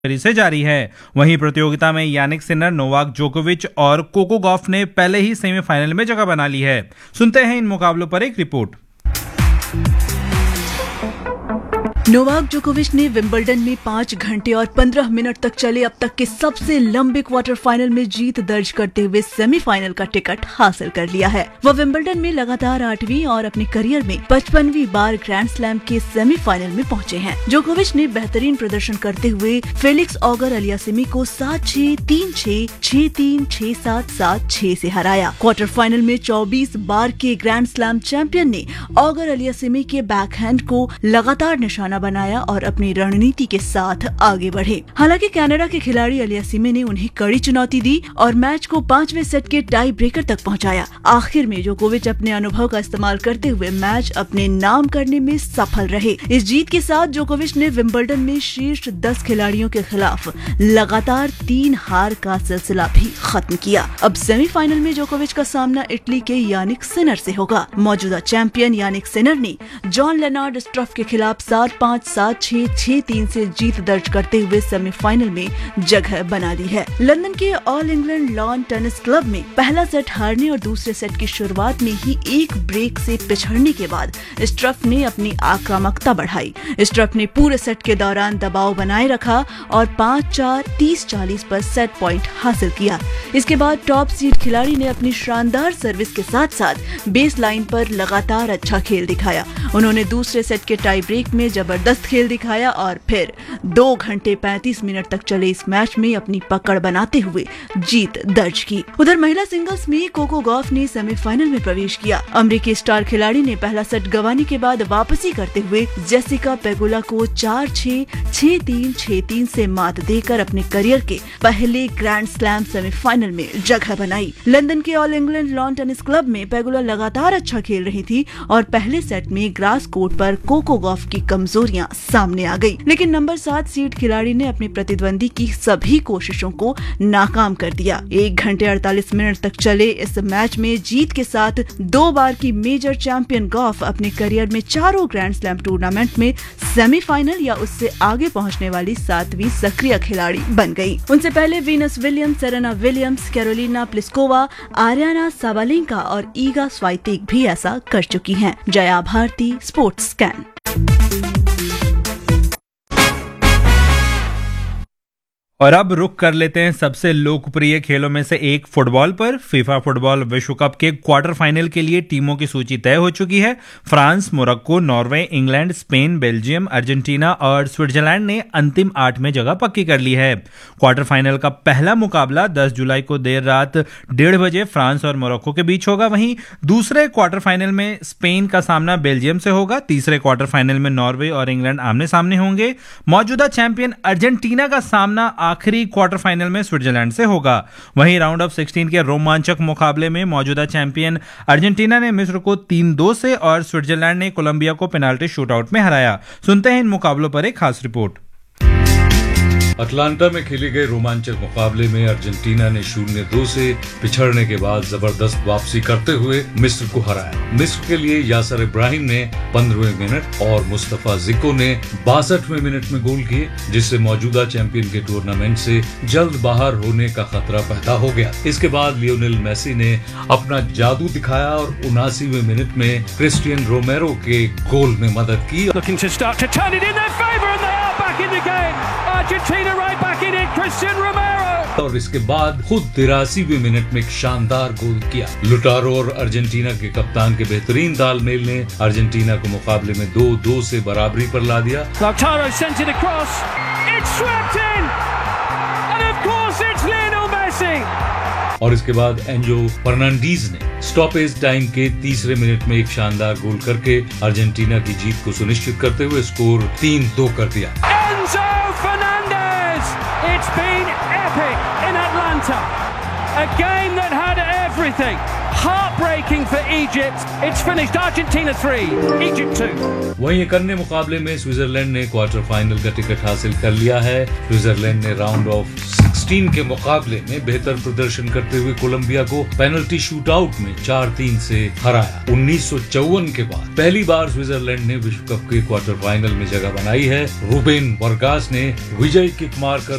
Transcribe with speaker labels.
Speaker 1: से जारी है। वहीं प्रतियोगिता में यानिक सिनर, नोवाक जोकोविच और कोको गॉफ ने पहले ही सेमीफाइनल में जगह बना ली है। सुनते हैं इन मुकाबलों पर एक रिपोर्ट।
Speaker 2: नोवाक जोकोविच ने विंबलडन में 5 घंटे और 15 मिनट तक चले अब तक के सबसे लंबे क्वार्टर फाइनल में जीत दर्ज करते हुए सेमीफाइनल का टिकट हासिल कर लिया है। वह विंबलडन में लगातार 8वीं और अपने करियर में 55वीं बार ग्रैंड स्लैम के सेमीफाइनल में पहुंचे हैं। जोकोविच ने बेहतरीन प्रदर्शन करते हुए फेलिक्स ऑगर अलियासिमी को 7-6, 3-6, 6-3, 6-7, 7-6 से हराया। क्वार्टर फाइनल में 24 बार के ग्रैंड स्लैम चैंपियन ने ऑगर अलियासिमी के बैकहैंड को लगातार निशाना बनाया और अपनी रणनीति के साथ आगे बढ़े। हालांकि कनाडा के खिलाड़ी अलियासिमी ने उन्हें कड़ी चुनौती दी और मैच को 5वें सेट के टाई ब्रेकर तक पहुंचाया। आखिर में जोकोविच अपने अनुभव का इस्तेमाल करते हुए मैच अपने नाम करने में सफल रहे। इस जीत के साथ जोकोविच ने विंबलडन में शीर्ष 10 खिलाड़ियों के खिलाफ लगातार 3 हार का सिलसिला भी खत्म किया। अब सेमीफाइनल में जोकोविच का सामना इटली के यानिक सिनर से होगा। मौजूदा चैंपियन यानिक सिनर ने जॉन लेनार्ड स्ट्रफ के खिलाफ 7-5, 7-6, 6-3 से जीत दर्ज करते हुए सेमीफाइनल में जगह बना ली है। लंदन के all England lawn tennis club में पहला सेट हारने और दूसरे सेट की शुरुआत में ही एक ब्रेक से पिछड़ने के बाद स्ट्रफ ने अपनी आक्रामकता बढ़ाई। स्ट्रफ ने पूरे सेट के दौरान दबाव बनाए रखा और 5-4, 30-40 पर सेट पॉइंट हासिल किया। इसके बाद टॉप सीड खिलाड़ी ने अपनी शानदार सर्विस के साथ साथ बेस लाइन पर लगातार अच्छा खेल दिखाया। उन्होंने दूसरे सेट के टाई ब्रेक में जबरदस्त खेल दिखाया और फिर 2 घंटे 35 मिनट तक चले इस मैच में अपनी पकड़ बनाते हुए जीत दर्ज की। उधर महिला सिंगल्स में कोको गॉफ ने सेमीफाइनल में प्रवेश किया। अमेरिकी स्टार खिलाड़ी ने पहला सेट गंवाने के बाद वापसी करते हुए जेसिका पेगुला को 4-6, 6-3, 6-3 से मात देकर अपने करियर के पहले ग्रैंड स्लैम सेमीफाइनल में जगह बनाई। लंदन के all England lawn tennis club में पेगुला लगातार अच्छा खेल रही थी और पहले सेट में ग्रास कोर्ट पर कोको गॉफ की कमजोरियां सामने आ गई, लेकिन नंबर 7 सीड खिलाड़ी ने अपने प्रतिद्वंदी की सभी कोशिशों को नाकाम कर दिया। 1 घंटे 48 मिनट तक चले इस मैच में जीत के साथ 2 बार की मेजर चैंपियन गॉफ अपने करियर में चारों ग्रैंड स्लैम टूर्नामेंट में सेमीफाइनल या उससे आगे पहुंचने वाली 7वीं सक्रिय खिलाड़ी बन गई। उनसे पहले Venus Williams, Serena Williams, Karolina Pliskova, Aryna Sabalenka और ईगा स्वाइतेक भी ऐसा कर चुकी हैं। Jaya Bharti, sports scan.
Speaker 1: और अब रुक कर लेते हैं सबसे लोकप्रिय खेलों में से एक फुटबॉल पर। फीफा फुटबॉल विश्व कप के क्वार्टर फाइनल के लिए टीमों की सूची तय हो चुकी है। France, Morocco, Norway, England, Spain, Belgium, Argentina और स्विट्जरलैंड ने अंतिम 8 में जगह पक्की कर ली है। क्वार्टर फाइनल का पहला मुकाबला 10 जुलाई को देर रात 1:30 बजे फ्रांस और मोरक्को के बीच होगा। वहीं दूसरे क्वार्टर फाइनल में स्पेन का सामना बेल्जियम से होगा। तीसरे क्वार्टर फाइनल में नॉर्वे और इंग्लैंड आमने सामने होंगे। मौजूदा चैंपियन अर्जेंटीना का सामना आखिरी क्वार्टर फाइनल में स्विट्जरलैंड से होगा। वहीं राउंड ऑफ 16 के रोमांचक मुकाबले में मौजूदा चैंपियन अर्जेंटीना ने मिस्र को 3-2 से और स्विट्जरलैंड ने कोलंबिया को पेनाल्टी शूटआउट में हराया। सुनते हैं इन मुकाबलों पर एक खास रिपोर्ट।
Speaker 3: अटलांटा में खेले गए रोमांचक मुकाबले में अर्जेंटीना ने 0-2 से पिछड़ने के बाद जबरदस्त वापसी करते हुए मिस्र को हराया। मिस्र के लिए यासर इब्राहिम ने 15वें मिनट और मुस्तफा जिको ने 62वें मिनट में गोल किए, जिससे मौजूदा चैंपियन के टूर्नामेंट से जल्द बाहर होने का खतरा पैदा हो गया। इसके बाद लियोनेल मेसी ने अपना जादू दिखाया और 79वें मिनट में क्रिस्टियन रोमेरो के गोल में मदद की।
Speaker 4: Argentina right back in it, Christian Romero.
Speaker 3: और इसके बाद खुद 83वें मिनट में एक शानदार गोल किया। लुटारो और अर्जेंटीना के कप्तान के बेहतरीन तालमेल ने अर्जेंटीना को मुकाबले में 2-2 से बराबरी पर ला दिया।
Speaker 4: Lautaro sent it across. It's swept in. And of course it's Lionel Messi.
Speaker 3: और इसके बाद एंजो फर्नांडीज ने स्टॉपेज टाइम के तीसरे मिनट में एक शानदार गोल करके अर्जेंटीना की जीत को सुनिश्चित करते हुए स्कोर 3-2 कर दिया।
Speaker 4: Enzo Fernandez! It's been epic in Atlanta. A game that had everything. Heartbreaking for Egypt. It's finished Argentina 3, Egypt 2.
Speaker 3: वहीं एक अन्य मुकाबले में स्विट्जरलैंड ने क्वार्टर फाइनल का टिकट हासिल कर लिया है। स्विट्जरलैंड ने राउंड ऑफ 16 अर्जेंटीन के मुकाबले में बेहतर प्रदर्शन करते हुए कोलंबिया को पेनल्टी शूटआउट में 4-3 से हराया। 1954 के बाद पहली बार स्विट्जरलैंड ने विश्व कप के क्वार्टर फाइनल में जगह बनाई है। रूबेन वर्गास ने विजयी किक मारकर